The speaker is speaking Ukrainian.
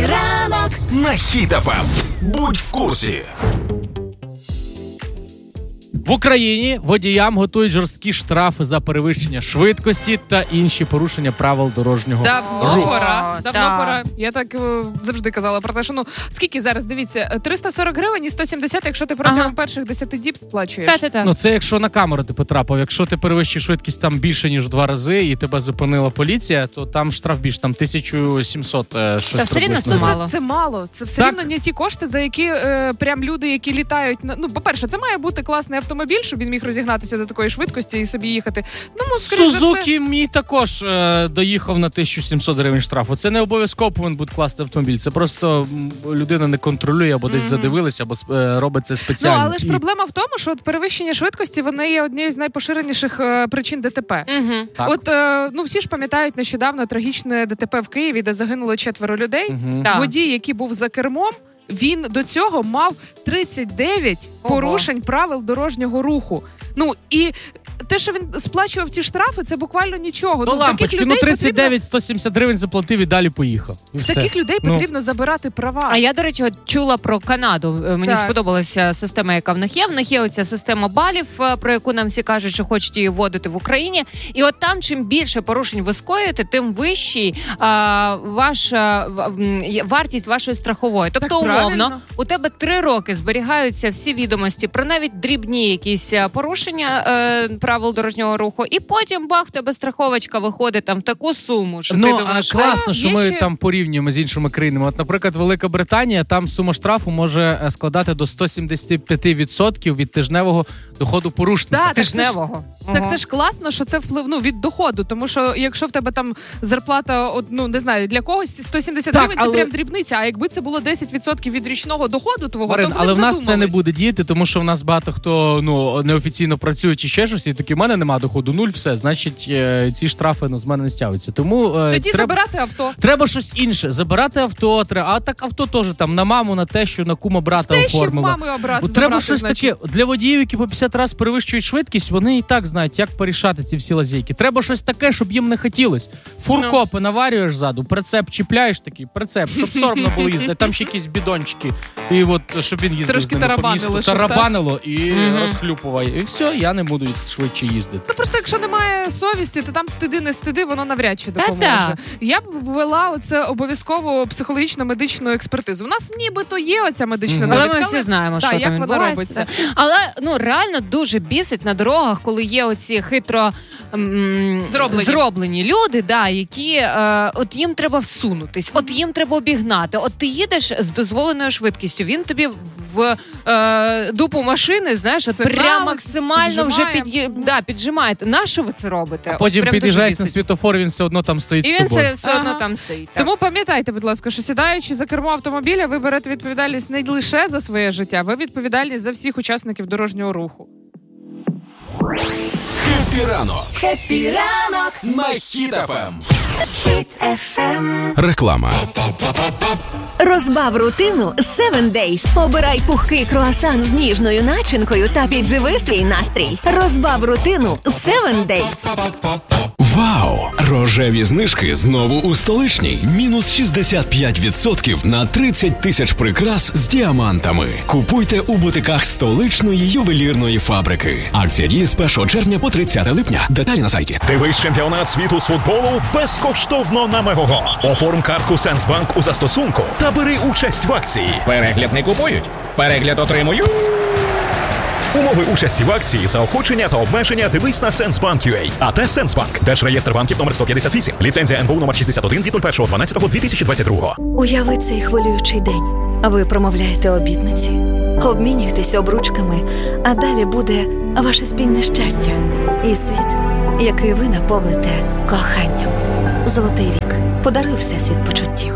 ранок на Хіт ФМ. Будь в курсі. В Україні водіям готують жорсткі штрафи за перевищення швидкості та інші порушення правил дорожнього руху. Давно пора. Я так завжди казала про те, що скільки зараз, дивіться, 340 гривень і 170, якщо ти протягом перших 10 діб сплачуєш. Ну це якщо на камеру ти потрапив. Якщо ти перевищив швидкість там більше, ніж 2 рази, і тебе зупинила поліція, то там штраф більше, там 1700 щось приблизно. Це мало. Це все рівно не ті кошти, за які прям люди, які літають. По-перше, це має бути класний автомобіль, щоб він міг розігнатися до такої швидкості і собі їхати. Сузукі мій також доїхав на 1700 гривень штрафу. Це не обов'язково повинен бути класний автомобіль. Це просто людина не контролює, або десь задивилися, або робить це спеціально. Але ж проблема в тому, що перевищення швидкості, вони є однією з найпоширеніших причин ДТП. Всі ж пам'ятають нещодавно трагічне ДТП в Києві, де загинуло 4 людей. Водій, який був за кермом, він до цього мав 39 порушень правил дорожнього руху. І те, що він сплачував ці штрафи, це буквально нічого. Лампочки, 39-170 гривень заплатив і далі поїхав. Таких людей потрібно забирати права. А я, до речі, чула про Канаду. Мені сподобалася система, яка в них є. В них є оця система балів, про яку нам всі кажуть, що хочуть її вводити в Україні. І от там, чим більше порушень ви скоїте, тим вищий вартість вашої страхової. Тобто, умовно, у тебе 3 роки зберігаються всі відомості про навіть дрібні якісь порушення правил дорожнього руху, і потім в тебе страховочка виходить там в таку суму, що ти думаєш... Класно, що ми там порівнюємо з іншими країнами. От, наприклад, Велика Британія, там сума штрафу може складати до 175% від тижневого доходу порушника. Тижневого. Так це ж класно, що це вплив від доходу, тому що якщо в тебе там зарплата, не знаю, для когось 170 гривень, це прям дрібниця, а якби це було 10% від річного доходу твого, то але в нас це не буде діяти, тому що в нас багато хто неофіційно працює чи ще щось, і такі, в мене нема доходу, 0, все, значить ці штрафи з мене не стягуються. Тому тоді забирати авто. Треба щось інше, забирати авто, а так авто теж там на маму, на тещу, на кума брата оформила. Треба щось таке, для водіїв, які по 50 разів перевищують швидкість, вони і так знають, як порішати ці всі лазейки. Треба щось таке, щоб їм не хотілось. Фуркопи наварюєш ззаду, прицеп чіпляєш такий, прицеп, щоб соромно було їздити. Там ще якісь бідончики. І от, щоб він їздив з ними по місту. Тарабанило і розхлюпуває. І все, я не буду швидше їздити. Просто якщо немає совісті, то там стиди, не стиди, воно навряд чи допоможе. Я б ввела оце обов'язково психологічно-медичну експертизу. У нас нібито є оця медична довідка. Але ми всі знаємо, що там відбувається. Але реально дуже бісить на дорогах, коли є оці хитро зроблені люди, які от їм треба всунутись, от їм треба обігнати. От ти їдеш з дозволеною швидкістю, він тобі в дупу машини, знаєш, от прямо максимально вже піджимає. Нащо ви це робите? А потім під'їжджають на світофор, він все одно там стоїть з тобою. І він все одно там стоїть. Тому пам'ятайте, будь ласка, що сідаючи за кермо автомобіля, ви берете відповідальність не лише за своє життя, ви відповідальність за всіх учасників дорожнього руху. Хеппі ранок на Хіт ФМ. Хіт ФМ. Реклама. Розбав рутину 7 Days. Обирай пухкий круасан з ніжною начинкою та підживи свій настрій. Розбав рутину 7 Days. Вау! Рожеві знижки знову у столичній. Мінус 65% на 30 тисяч прикрас з діамантами. Купуйте у бутиках столичної ювелірної фабрики. Акція діє з 1 червня по 30 липня. Деталі на сайті. Дивись чемпіонат світу з футболу безкоштовно на Мегого. Оформ картку Сенсбанк у застосунку та бери участь в акції. Перегляд не купують, перегляд отримують. Умови участі в акції, заохочення та обмеження дивись на Сенсбанк.ua. АТ Сенсбанк. Держреєстр банків номер 158. Ліцензія НБУ номер 61 від 01.12.2022. Уяви цей хвилюючий день. Ви промовляєте обітниці, обмінюєтесь обручками, а далі буде ваше спільне щастя і світ, який ви наповните коханням. Золотий вік. Подаруй всесвіт почуттів.